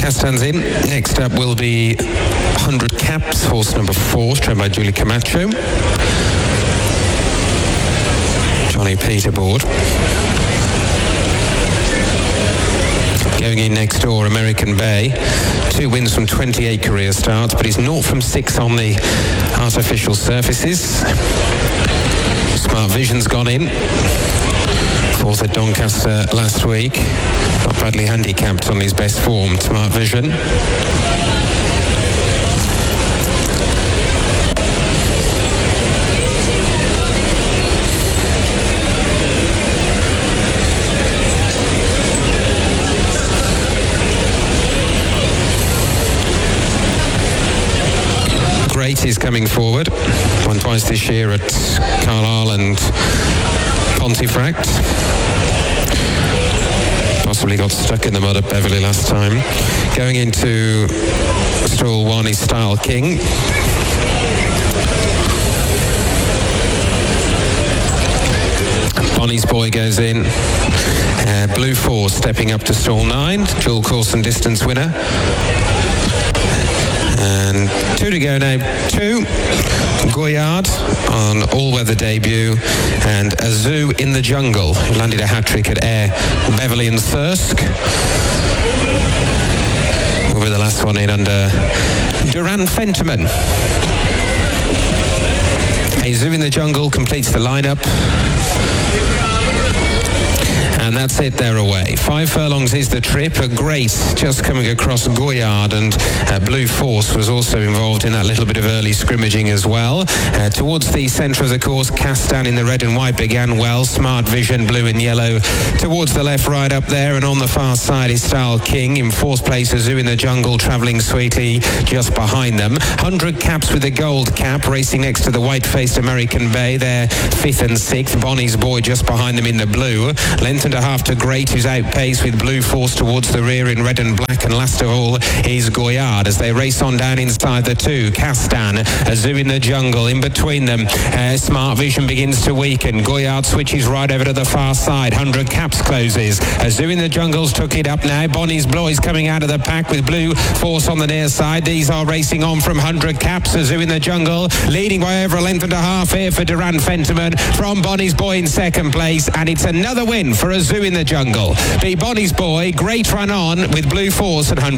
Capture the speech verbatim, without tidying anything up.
Castan's in. Next up will be one hundred Caps, horse number four, trained by Julie Camacho. Johnny Peter aboard. Going in next door, American Bay. Two wins from twenty-eight career starts, but he's naught from six on the artificial surfaces. Smart Vision's gone in. Fourth at Doncaster last week. Not badly handicapped on his best form, Smart Vision. Great is coming forward. Won twice this year at Carlisle and Pontefract. Possibly got stuck in the mud at Beverley last time. Going into stall one is Style King. Bonnie's Boy goes in. Uh, Blue Force stepping up to stall nine. Dual course and distance winner. And two to go now. Two, Goyard on all-weather debut, and A Zoo in the Jungle, who landed a hat-trick at Ayr, Beverley and Thirsk. We'll be the last one in under Duran Fentiman. A Zoo in the Jungle completes the lineup. And that's it, they're away. Five furlongs is the trip. A Great just coming across Goyard, and uh, Blue Force was also involved in that little bit of early scrimmaging as well. Uh, towards the centre of the course, Castan in the red and white began well. Smart Vision, blue and yellow. Towards the left, right up there, and on the far side is Style King. In fourth place, A Zoo in the Jungle, travelling sweetly just behind them. one hundred Caps with a gold cap, racing next to the white-faced American Bay. They're fifth and sixth. Bonnie's Boy just behind them in the blue. Length and a half to Great, who's outpaced with Blue Force towards the rear in red and black, and last of all is Goyard as they race on down inside the two. Castan, A Zoo in the Jungle, in between them. Uh, Smart Vision begins to weaken. Goyard switches right over to the far side. one hundred Caps closes. A Zoo in the Jungle's took it up now. Bonnie's Boy's coming out of the pack with Blue Force on the near side. These are racing on from one hundred Caps. A Zoo in the Jungle leading by over a length and a half here for Duran Fentiman from Bonnie's Boy in second place, and it's another win for A Zoo in the Jungle. Be Bonnie's Boy, great run on with Blue Force at one hundred.